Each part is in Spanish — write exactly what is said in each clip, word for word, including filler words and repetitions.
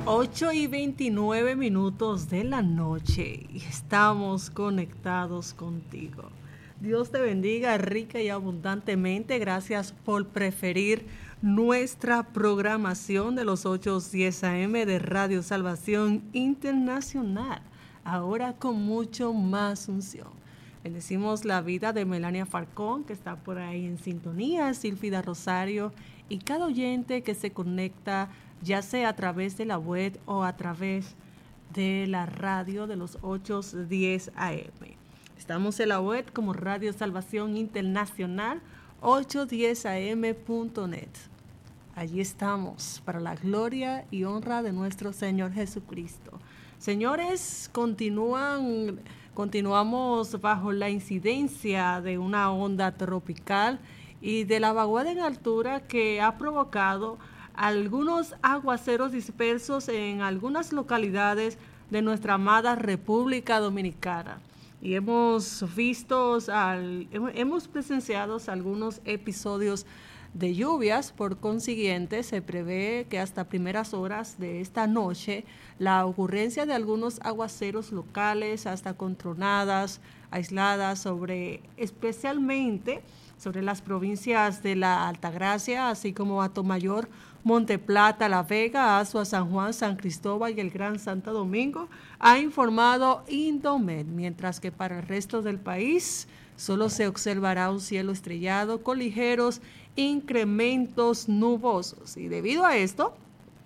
ocho y veintinueve minutos de la noche y estamos conectados contigo. Dios te bendiga rica y abundantemente. Gracias por preferir nuestra programación de los ocho diez A M de Radio Salvación Internacional. Ahora con mucho más unción. Bendecimos la vida de Melania Falcón, que está por ahí en sintonía, Silfida Rosario y cada oyente que se conecta, ya sea a través de la web o a través de la radio de los ocho diez A M. Estamos en la web como Radio Salvación Internacional, ocho diez A M punto net. Allí estamos para la gloria y honra de nuestro Señor Jesucristo. Señores, continúan, continuamos bajo la incidencia de una onda tropical y de la vaguada en altura que ha provocado algunos aguaceros dispersos en algunas localidades de nuestra amada República Dominicana. Y hemos visto, al, hemos presenciado algunos episodios de lluvias. Por consiguiente, se prevé que hasta primeras horas de esta noche la ocurrencia de algunos aguaceros locales, hasta con tronadas aisladas sobre, especialmente sobre las provincias de la Altagracia, así como Atomayor, Monteplata, La Vega, Azua, San Juan, San Cristóbal y el Gran Santo Domingo, ha informado Indomet, mientras que para el resto del país solo se observará un cielo estrellado con ligeros incrementos nubosos. Y debido a esto,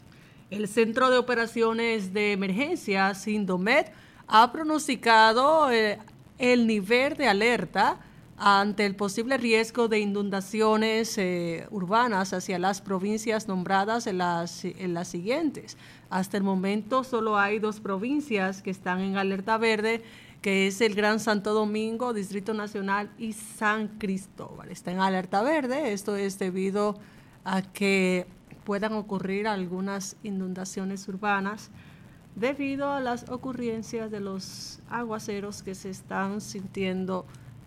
el Centro de Operaciones de Emergencias, Indomet, ha pronosticado eh, el nivel de alerta ante el posible riesgo de inundaciones eh, urbanas hacia las provincias nombradas en las, en las siguientes. Hasta el momento solo hay dos provincias que están en alerta verde, que es el Gran Santo Domingo, Distrito Nacional y San Cristóbal. Está en alerta verde. Esto es debido a que puedan ocurrir algunas inundaciones urbanas debido a las ocurrencias de los aguaceros que se están sintiendo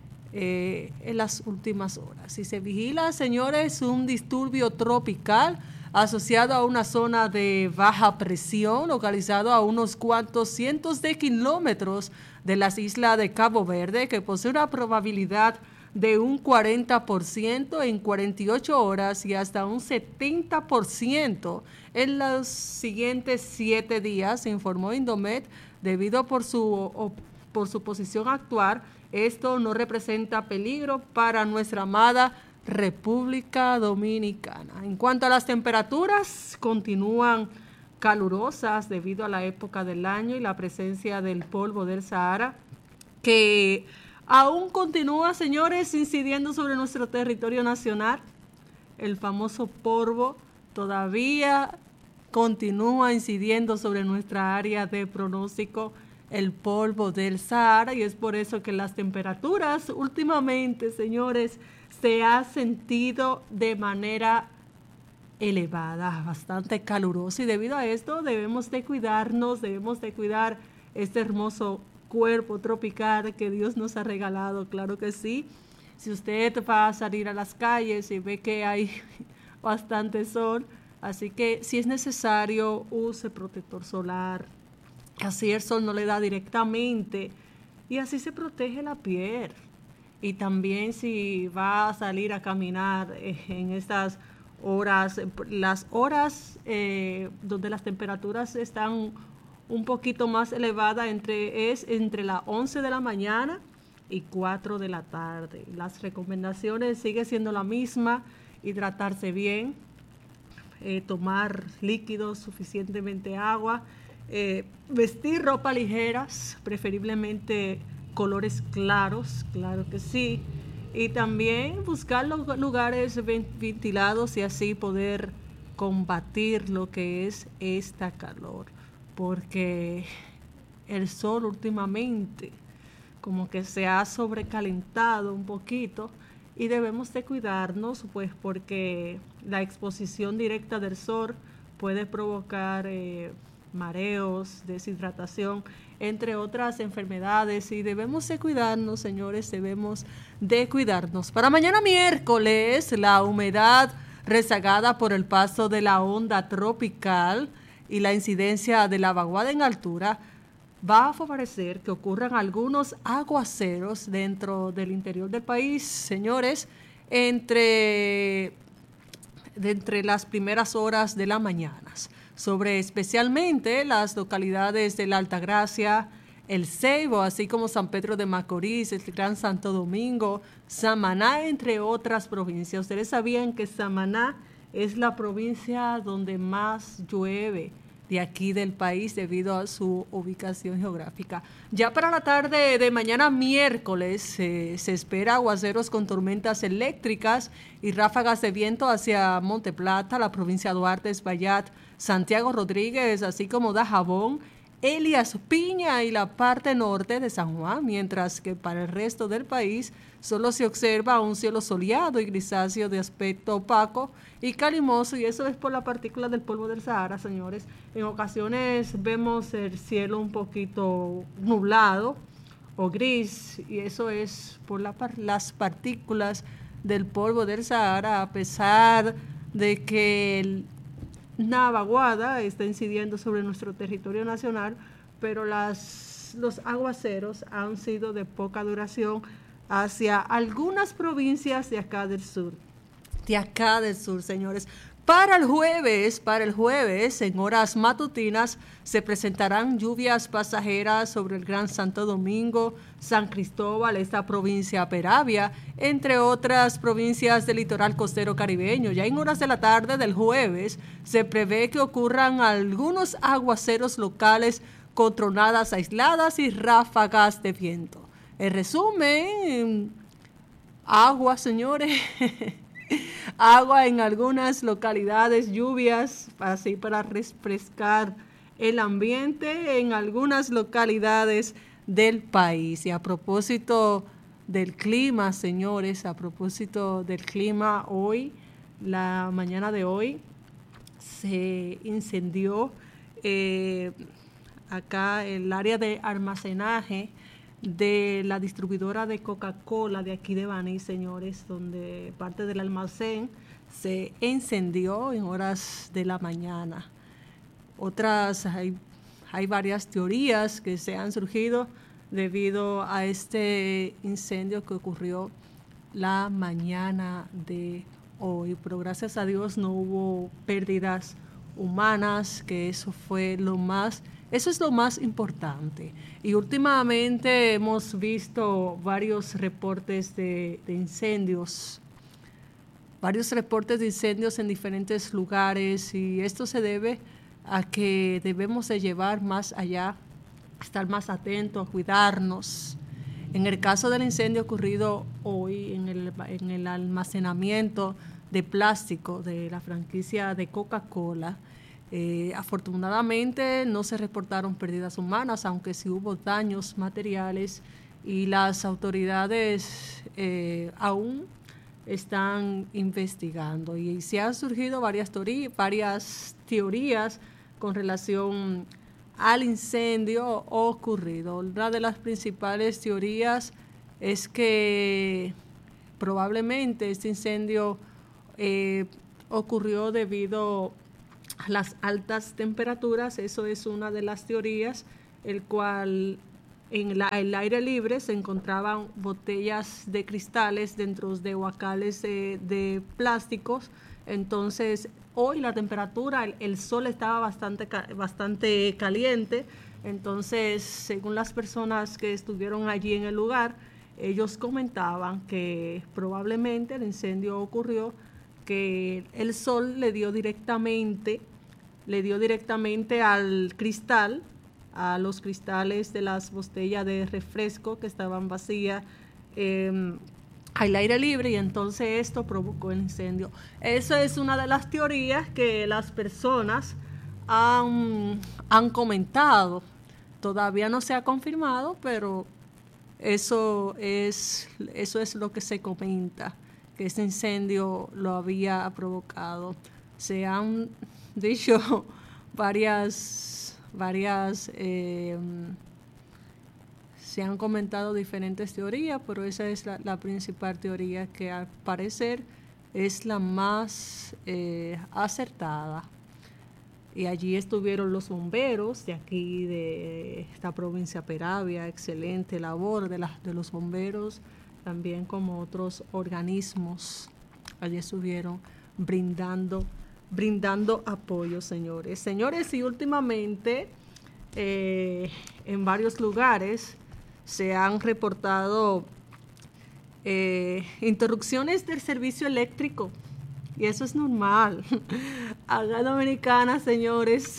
Eh, en las últimas horas. Si se vigila, señores, un disturbio tropical asociado a una zona de baja presión localizado a unos cuantos cientos de kilómetros de las islas de Cabo Verde, que posee una probabilidad de un cuarenta por ciento en cuarenta y ocho horas y hasta un setenta por ciento en los siguientes siete días, informó Indomet. Debido por su, o, por su posición actual, esto no representa peligro para nuestra amada República Dominicana. En cuanto a las temperaturas, continúan calurosas debido a la época del año y la presencia del polvo del Sahara, que aún continúa, señores, incidiendo sobre nuestro territorio nacional. El famoso polvo todavía continúa incidiendo sobre nuestra área de pronóstico, el polvo del Sahara, y es por eso que las temperaturas últimamente, señores, se ha sentido de manera elevada, bastante calurosa, y debido a esto debemos de cuidarnos, debemos de cuidar este hermoso cuerpo tropical que Dios nos ha regalado, claro que sí. Si usted va a salir a las calles y ve que hay bastante sol, así que si es necesario, use protector solar. Así el sol no le da directamente y así se protege la piel. Y también si va a salir a caminar en estas horas, las horas eh, donde las temperaturas están un poquito más elevadas, entre, es entre las once de la mañana y cuatro de la tarde. Las recomendaciones siguen siendo la misma: hidratarse bien, eh, tomar líquidos, suficientemente agua, Eh, vestir ropa ligeras, preferiblemente colores claros, claro que sí, y también buscar los lugares ventilados y así poder combatir lo que es esta calor, porque el sol últimamente como que se ha sobrecalentado un poquito y debemos de cuidarnos, pues porque la exposición directa del sol puede provocar eh, mareos, deshidratación, entre otras enfermedades, y debemos de cuidarnos, señores, debemos de cuidarnos. Para mañana miércoles, la humedad rezagada por el paso de la onda tropical y la incidencia de la vaguada en altura va a favorecer que ocurran algunos aguaceros dentro del interior del país, señores, entre, de entre las primeras horas de la mañana, sobre especialmente las localidades de la Altagracia, El Ceibo, así como San Pedro de Macorís, el Gran Santo Domingo, Samaná, entre otras provincias. Ustedes sabían que Samaná es la provincia donde más llueve de aquí del país debido a su ubicación geográfica. Ya para la tarde de mañana miércoles eh, se espera aguaceros con tormentas eléctricas y ráfagas de viento hacia Monte Plata, la provincia de Duarte, Espaillat, Santiago Rodríguez, así como Dajabón, Elías Piña y la parte norte de San Juan, mientras que para el resto del país solo se observa un cielo soleado y grisáceo de aspecto opaco y calimoso, y eso es por la partícula del polvo del Sahara, señores. En ocasiones vemos el cielo un poquito nublado o gris, y eso es por la, las partículas del polvo del Sahara, a pesar de que el una vaguada está incidiendo sobre nuestro territorio nacional, pero las, los aguaceros han sido de poca duración hacia algunas provincias de acá del sur. De acá del sur, señores. Para el jueves, para el jueves, en horas matutinas, se presentarán lluvias pasajeras sobre el Gran Santo Domingo, San Cristóbal, esta provincia Peravia, entre otras provincias del litoral costero caribeño. Ya en horas de la tarde del jueves, se prevé que ocurran algunos aguaceros locales con tronadas aisladas y ráfagas de viento. En resumen, agua, señores. Agua en algunas localidades, lluvias así para refrescar el ambiente en algunas localidades del país. Y a propósito del clima, señores, a propósito del clima, hoy, la mañana de hoy, se incendió eh, acá el área de almacenaje de la distribuidora de Coca-Cola de aquí de Baní, señores, donde parte del almacén se encendió en horas de la mañana. Otras, hay, hay varias teorías que se han surgido debido a este incendio que ocurrió la mañana de hoy, pero gracias a Dios no hubo pérdidas humanas, que eso fue lo más Eso es lo más importante. Y últimamente hemos visto varios reportes de, de incendios, varios reportes de incendios en diferentes lugares, y esto se debe a que debemos de llevar más allá, estar más atentos, cuidarnos. En el caso del incendio ocurrido hoy en el, en el almacenamiento de plástico de la franquicia de Coca-Cola, Eh, afortunadamente no se reportaron pérdidas humanas, aunque sí hubo daños materiales, y las autoridades eh, aún están investigando. Y, y se han surgido varias, teorí varias teorías con relación al incendio ocurrido. Una de las principales teorías es que probablemente este incendio eh, ocurrió debido las altas temperaturas. Eso es una de las teorías, el cual en la, el aire libre se encontraban botellas de cristales dentro de huacales de, de plásticos. Entonces hoy la temperatura, el, el sol estaba bastante, bastante caliente, entonces según las personas que estuvieron allí en el lugar, ellos comentaban que probablemente el incendio ocurrió que el sol le dio directamente le dio directamente al cristal, a los cristales de las botellas de refresco que estaban vacías eh, al aire libre, y entonces esto provocó el incendio. Esa es una de las teorías que las personas han, han comentado. Todavía no se ha confirmado, pero eso es, eso es lo que se comenta, que ese incendio lo había provocado. Se han dicho varias, varias, eh, se han comentado diferentes teorías, pero esa es la, la principal teoría que al parecer es la más eh, acertada. y allí estuvieron los bomberos de aquí, de esta provincia Peravia, excelente labor de, la, de los bomberos, también como otros organismos, allí estuvieron brindando, brindando apoyo, señores. Señores, y últimamente eh, en varios lugares se han reportado eh, interrupciones del servicio eléctrico. Y eso es normal. Acá Dominicana, señores,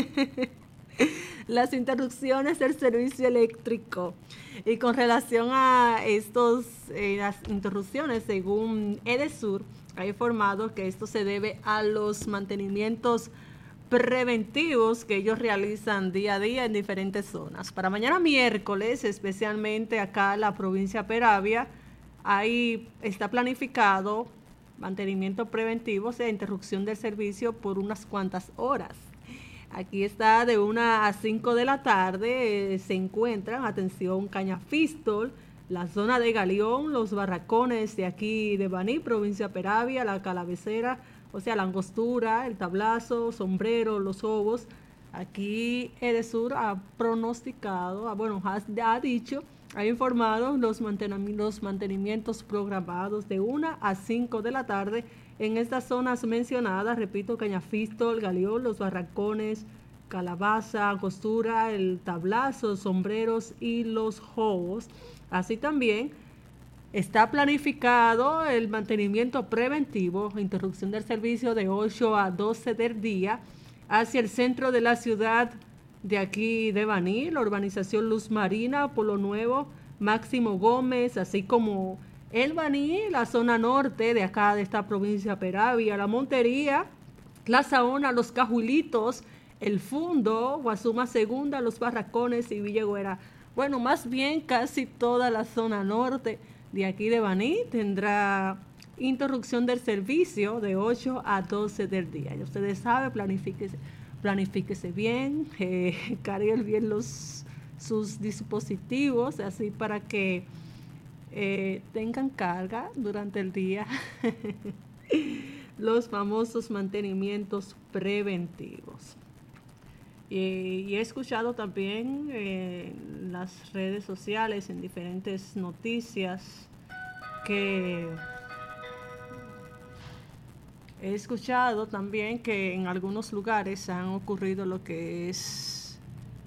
las interrupciones del servicio eléctrico. Y con relación a estos, eh, las interrupciones, según Edesur, ha informado que esto se debe a los mantenimientos preventivos que ellos realizan día a día en diferentes zonas. Para mañana miércoles, especialmente acá en la provincia Peravia, ahí está planificado mantenimiento preventivo, o sea, interrupción del servicio por unas cuantas horas. Aquí está de una a cinco de la tarde, eh, se encuentran, atención, Cañafistol, la zona de Galeón, los barracones de aquí de Baní, provincia Peravia, la Calavecera, o sea, la Angostura, el Tablazo, Sombrero, Los Obos. Aquí Edesur ha pronosticado, ah, bueno, ha, ha dicho, ha informado los, mantenimientos, los mantenimientos programados de una a cinco de la tarde en estas zonas mencionadas, repito, Cañafistol, Galeón, Los Barracones, Calabaza, Costura, el Tablazo, Sombreros y Los Jobos. Así también está planificado el mantenimiento preventivo, interrupción del servicio de ocho a doce del día hacia el centro de la ciudad de aquí de Baní, la urbanización Luz Marina, Polo Nuevo, Máximo Gómez, así como el Baní, la zona norte de acá de esta provincia Peravia, la Montería, la Saona, los Cajulitos, el Fundo, Guazuma Segunda, los Barracones y Villegüera. Bueno, más bien casi toda la zona norte de aquí de Baní tendrá interrupción del servicio de ocho a doce del día. Ya ustedes saben, planifíquese. Planifíquese bien, eh, cargue bien los, sus dispositivos, así para que eh, tengan carga durante el día. Los famosos mantenimientos preventivos. Y, y he escuchado también eh, en las redes sociales, en diferentes noticias, que he escuchado también que en algunos lugares han ocurrido lo que es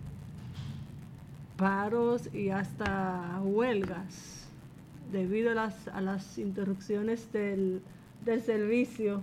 paros y hasta huelgas debido a las, a las interrupciones del, del servicio.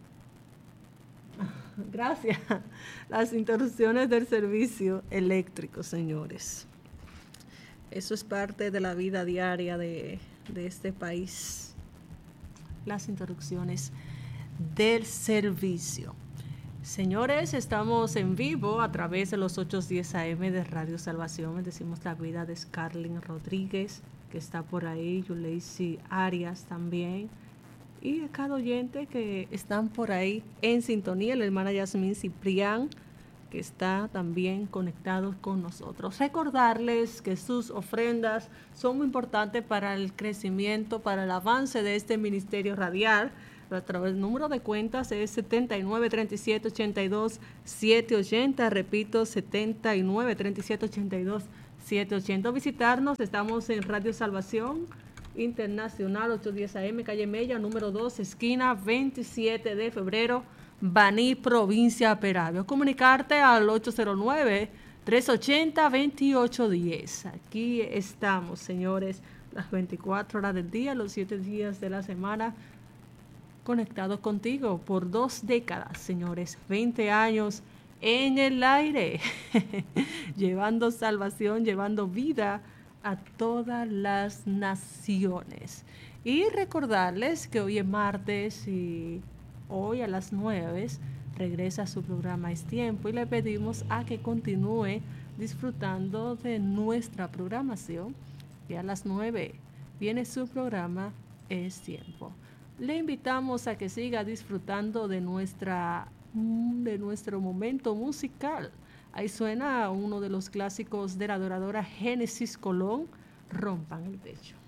Gracias. Las interrupciones del servicio eléctrico, señores. Eso es parte de la vida diaria de, de este país. Las interrupciones del servicio. Señores, estamos en vivo a través de los ochocientos diez A M de Radio Salvación. Bendecimos la vida de Scarlyn Rodríguez, que está por ahí, Yuleisi Arias también, y a cada oyente que están por ahí en sintonía, la hermana Yasmín Ciprián, que está también conectado con nosotros. Recordarles que sus ofrendas son muy importantes para el crecimiento, para el avance de este ministerio radial. A través del número de cuentas es setenta y nueve, treinta y siete, ochenta y dos, setecientos ochenta, repito, setenta y nueve, treinta y siete, ochenta y dos, setecientos ochenta. Visitarnos, estamos en Radio Salvación Internacional, ochocientos diez A M, calle Mella, número dos, esquina veintisiete de febrero, Baní, provincia Peravia. Comunicarte al ocho cero nueve, tres ochenta, veintiocho diez. Aquí estamos, señores, las veinticuatro horas del día, los siete días de la semana, conectados contigo por dos décadas, señores, veinte años en el aire, llevando salvación, llevando vida a todas las naciones. Y recordarles que hoy es martes y hoy a las nueve regresa su programa Es Tiempo, y le pedimos a que continúe disfrutando de nuestra programación, que a las nueve viene su programa Es Tiempo. Le invitamos a que siga disfrutando de nuestra de nuestro momento musical. Ahí suena uno de los clásicos de la adoradora Génesis Colón, Rompan el Techo.